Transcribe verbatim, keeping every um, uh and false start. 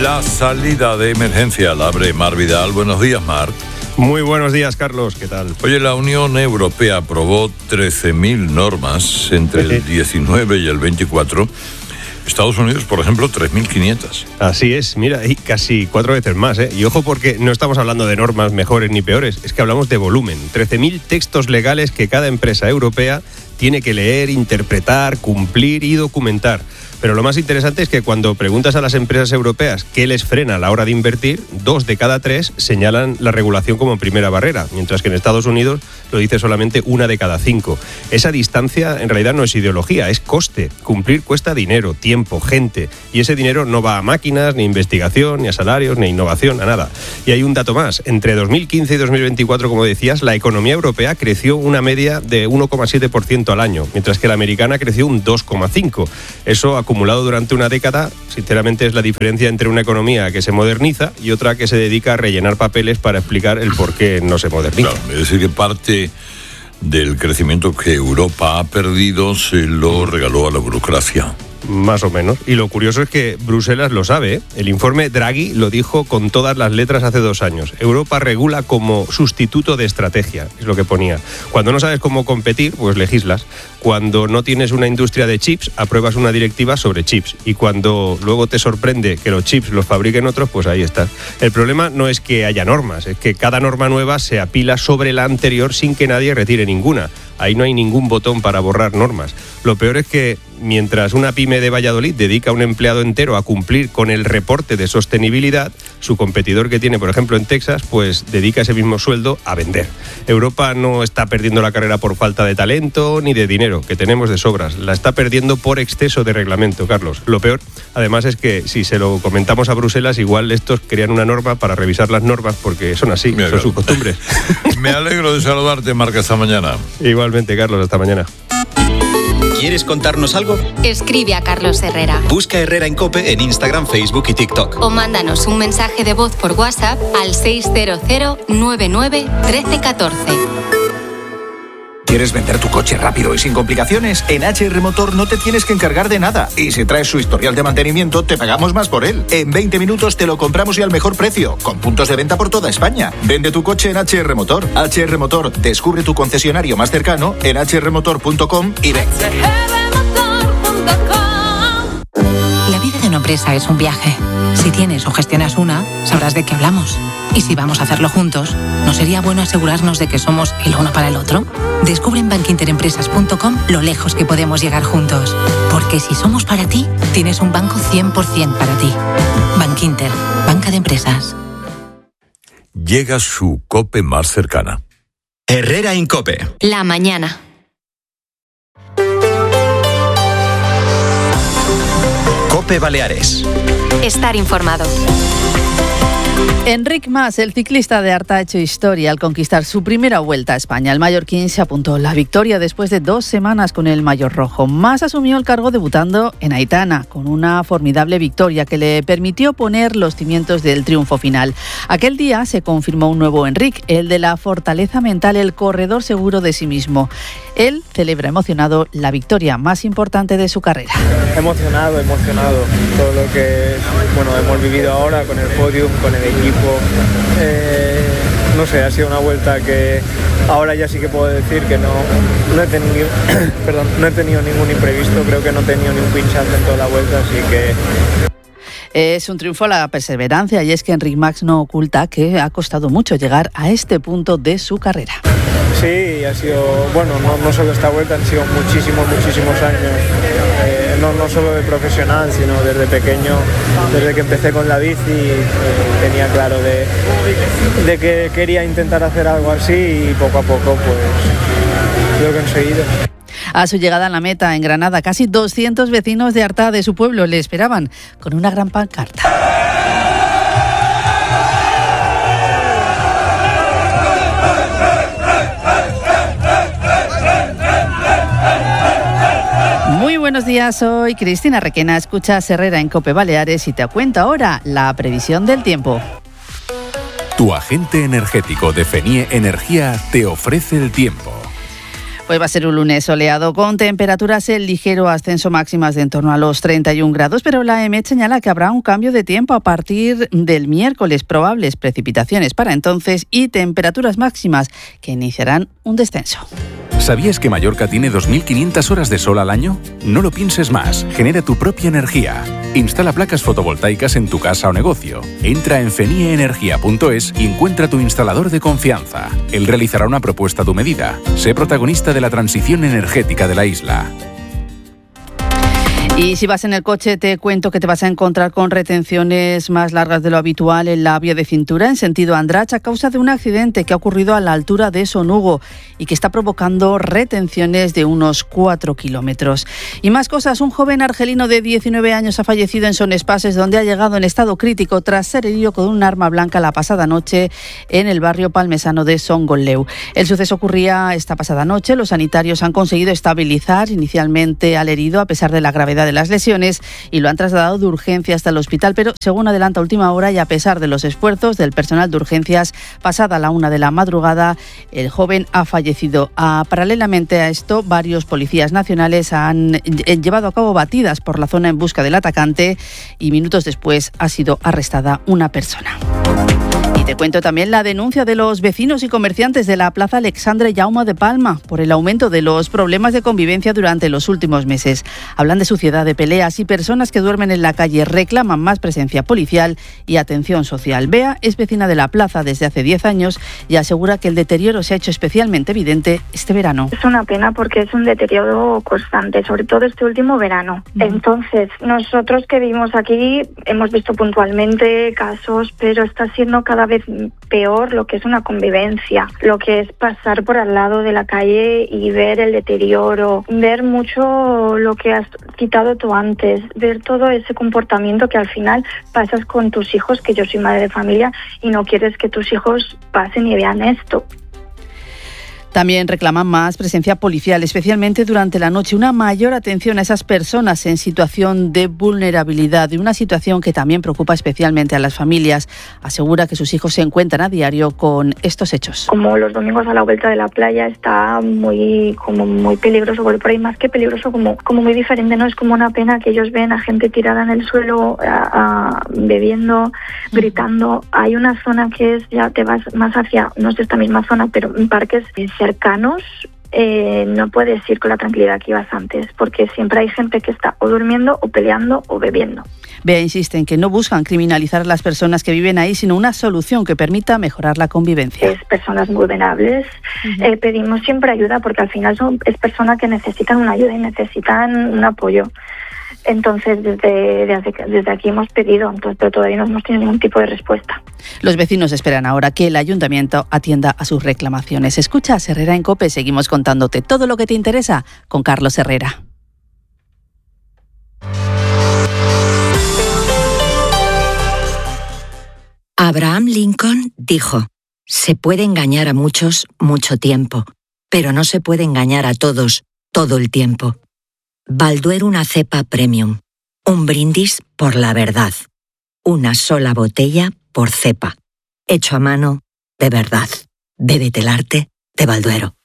La salida de emergencia la abre Mar Vidal. Buenos días, Mar. Muy buenos días, Carlos. ¿Qué tal? Oye, la Unión Europea aprobó trece mil normas entre el diecinueve y el veinticuatro. Estados Unidos, por ejemplo, tres mil quinientas. Así es, mira, y casi cuatro veces más, ¿eh? Y ojo, porque no estamos hablando de normas mejores ni peores, es que hablamos de volumen. trece mil textos legales que cada empresa europea tiene que leer, interpretar, cumplir y documentar. Pero lo más interesante es que cuando preguntas a las empresas europeas qué les frena a la hora de invertir, dos de cada tres señalan la regulación como primera barrera, mientras que en Estados Unidos lo dice solamente una de cada cinco. Esa distancia en realidad no es ideología, es coste. Cumplir cuesta dinero, tiempo, gente, y ese dinero no va a máquinas, ni a investigación, ni a salarios, ni a innovación, a nada. Y hay un dato más, entre dos mil quince y dos mil veinticuatro, como decías, la economía europea creció una media de uno coma siete por ciento al año, mientras que la americana creció un dos coma cinco por ciento. Eso acumulado durante una década, sinceramente es la diferencia entre una economía que se moderniza y otra que se dedica a rellenar papeles para explicar el por qué no se moderniza. Claro, es decir, que parte del crecimiento que Europa ha perdido se lo regaló a la burocracia. Más o menos. Y lo curioso es que Bruselas lo sabe, ¿eh? El informe Draghi lo dijo con todas las letras hace dos años. Europa regula como sustituto de estrategia, es lo que ponía. Cuando no sabes cómo competir, pues legislas. Cuando no tienes una industria de chips, apruebas una directiva sobre chips. Y cuando luego te sorprende que los chips los fabriquen otros, pues ahí estás. El problema no es que haya normas, es que cada norma nueva se apila sobre la anterior sin que nadie retire ninguna. Ahí no hay ningún botón para borrar normas. Lo peor es que mientras una pyme de Valladolid dedica a un empleado entero a cumplir con el reporte de sostenibilidad, su competidor que tiene, por ejemplo, en Texas, pues dedica ese mismo sueldo a vender. Europa no está perdiendo la carrera por falta de talento ni de dinero, que tenemos de sobras. La está perdiendo por exceso de reglamento, Carlos. Lo peor, además, es que si se lo comentamos a Bruselas, igual estos crean una norma para revisar las normas, porque son así, Mira, son sus costumbres. Me alegro de saludarte, Marca, hasta mañana. Igualmente, Carlos, hasta mañana. ¿Quieres contarnos algo? Escribe a Carlos Herrera. Busca Herrera en COPE en Instagram, Facebook y TikTok. O mándanos un mensaje de voz por WhatsApp al seis cero cero nueve nueve uno tres uno cuatro. ¿Quieres vender tu coche rápido y sin complicaciones? En H R Motor no te tienes que encargar de nada. Y si traes su historial de mantenimiento, te pagamos más por él. En veinte minutos te lo compramos y al mejor precio, con puntos de venta por toda España. Vende tu coche en H R Motor. H R Motor, descubre tu concesionario más cercano en h r motor punto com y ven. La vida de una empresa es un viaje. Si tienes o gestionas una, sabrás de qué hablamos. Y si vamos a hacerlo juntos, ¿no sería bueno asegurarnos de que somos el uno para el otro? Descubre en bankinterempresas punto com lo lejos que podemos llegar juntos. Porque si somos para ti, tienes un banco cien por ciento para ti. Bankinter, banca de empresas. Llega su COPE más cercana. Herrera en COPE. La mañana. COPE Baleares. Estar informado. Enric Mas, el ciclista de Arta, ha hecho historia al conquistar su primera vuelta a España. El mallorquín se apuntó la victoria después de dos semanas con el maillot rojo. Mas asumió el cargo debutando en Aitana, con una formidable victoria que le permitió poner los cimientos del triunfo final. Aquel día se confirmó un nuevo Enric, el de la fortaleza mental, el corredor seguro de sí mismo. Él celebra emocionado la victoria más importante de su carrera. Emocionado, emocionado. Todo lo que bueno, hemos vivido ahora con el podium, con el equipo. Eh, no sé, ha sido una vuelta que ahora ya sí que puedo decir que no, no, he tenido, perdón, no he tenido ningún imprevisto, creo que no he tenido ni un pinchazo en toda la vuelta, así que... Es un triunfo a la perseverancia y es que Enric Mas no oculta que ha costado mucho llegar a este punto de su carrera. Sí, ha sido, bueno, no, no solo esta vuelta, han sido muchísimos, muchísimos años, eh, no, no solo de profesional, sino desde pequeño, desde que empecé con la bici, eh, tenía claro de, de que quería intentar hacer algo así y poco a poco pues lo he conseguido. A su llegada a la meta en Granada, casi doscientos vecinos de Arta, de su pueblo, le esperaban con una gran pancarta. Muy buenos días, soy Cristina Requena, escuchas Herrera en COPE Baleares y te cuento ahora la previsión del tiempo. Tu agente energético de Fenie Energía te ofrece el tiempo. Pues va a ser un lunes soleado con temperaturas en ligero ascenso, máximas de en torno a los treinta y un grados, pero la E M E T señala que habrá un cambio de tiempo a partir del miércoles, probables precipitaciones para entonces y temperaturas máximas que iniciarán un descenso. ¿Sabías que Mallorca tiene dos mil quinientas horas de sol al año? No lo pienses más, genera tu propia energía. Instala placas fotovoltaicas en tu casa o negocio. Entra en fenieenergia punto es y encuentra tu instalador de confianza. Él realizará una propuesta a tu medida. Sé protagonista de la transición energética de la isla. Y si vas en el coche, te cuento que te vas a encontrar con retenciones más largas de lo habitual en la vía de cintura en sentido Andratx a causa de un accidente que ha ocurrido a la altura de Sonugo y que está provocando retenciones de unos cuatro kilómetros. Y más cosas, un joven argelino de diecinueve años ha fallecido en Son Espases, donde ha llegado en estado crítico tras ser herido con un arma blanca la pasada noche en el barrio palmesano de Son Golleu. El suceso ocurría esta pasada noche. Los sanitarios han conseguido estabilizar inicialmente al herido a pesar de la gravedad de las lesiones y lo han trasladado de urgencia hasta el hospital, pero según adelanta última hora y a pesar de los esfuerzos del personal de urgencias, pasada la una de la madrugada, el joven ha fallecido. Ah, paralelamente a esto, varios policías nacionales han llevado a cabo batidas por la zona en busca del atacante y minutos después ha sido arrestada una persona. Te cuento también la denuncia de los vecinos y comerciantes de la Plaza Alexandre Jaume de Palma por el aumento de los problemas de convivencia durante los últimos meses. Hablan de suciedad, de peleas y personas que duermen en la calle, reclaman más presencia policial y atención social. Bea es vecina de la plaza desde hace diez años y asegura que el deterioro se ha hecho especialmente evidente este verano. Es una pena porque es un deterioro constante, sobre todo este último verano. Mm. Entonces, nosotros que vivimos aquí hemos visto puntualmente casos, pero está siendo cada vez peor lo que es una convivencia, lo que es pasar por al lado de la calle y ver el deterioro, ver mucho lo que has quitado tú antes, ver todo ese comportamiento que al final pasas con tus hijos, que yo soy madre de familia y no quieres que tus hijos pasen y vean esto. También reclaman más presencia policial, especialmente durante la noche, una mayor atención a esas personas en situación de vulnerabilidad, y una situación que también preocupa especialmente a las familias. Asegura que sus hijos se encuentran a diario con estos hechos. Como los domingos a la vuelta de la playa está muy como muy peligroso, por ahí más que peligroso, como, como muy diferente, ¿no? Es como una pena que ellos ven a gente tirada en el suelo, a, a, bebiendo, gritando. Hay una zona que es, ya te vas más hacia, no es esta misma zona, pero en parques cercanos, eh, no puedes ir con la tranquilidad que ibas antes, porque siempre hay gente que está o durmiendo o peleando o bebiendo. Bea insiste en que no buscan criminalizar a las personas que viven ahí, sino una solución que permita mejorar la convivencia. Es personas vulnerables, uh-huh. eh, pedimos siempre ayuda porque al final son es personas que necesitan una ayuda y necesitan un apoyo. Entonces, desde, desde, desde aquí hemos pedido, entonces, pero todavía no hemos tenido ningún tipo de respuesta. Los vecinos esperan ahora que el ayuntamiento atienda a sus reclamaciones. Escuchas Herrera en COPE, seguimos contándote todo lo que te interesa con Carlos Herrera. Abraham Lincoln dijo: se puede engañar a muchos mucho tiempo, pero no se puede engañar a todos todo el tiempo. Balduero una cepa premium. Un brindis por la verdad. Una sola botella por cepa. Hecho a mano de verdad. Bébete el arte de Balduero.